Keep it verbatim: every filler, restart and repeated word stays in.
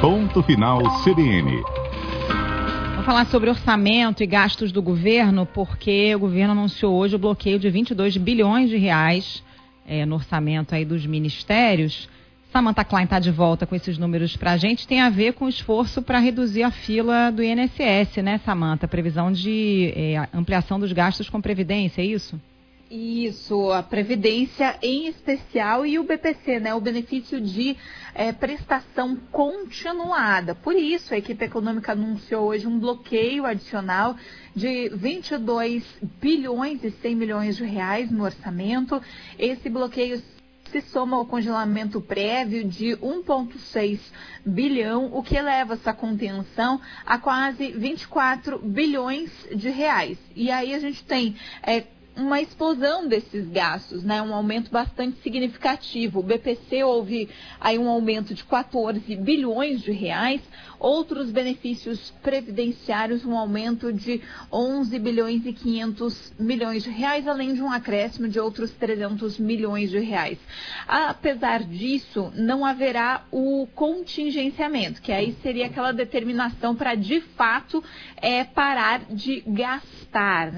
Ponto Final C B N. Vamos falar sobre orçamento e gastos do governo, porque o governo anunciou hoje o bloqueio de vinte e dois bilhões de reais é, no orçamento aí dos ministérios. Samantha Klein está de volta com esses números para a gente. Tem a ver com o esforço para reduzir a fila do I N S S, né, Samantha? Previsão de é, ampliação dos gastos com Previdência, é isso? Isso, a Previdência em especial e o B P C, né, o benefício de é, prestação continuada. Por isso, a equipe econômica anunciou hoje um bloqueio adicional de vinte e dois bilhões e cem milhões de reais no orçamento. Esse bloqueio se soma ao congelamento prévio de um vírgula seis bilhão, o que eleva essa contenção a quase vinte e quatro bilhões de reais. E aí a gente tem é, uma explosão desses gastos, né? Um aumento bastante significativo. O B P C houve aí um aumento de quatorze bilhões de reais, outros benefícios previdenciários um aumento de onze bilhões e quinhentos milhões de reais, além de um acréscimo de outros trezentos milhões de reais. Apesar disso, não haverá o contingenciamento, que aí seria aquela determinação para de fato é, parar de gastar, né?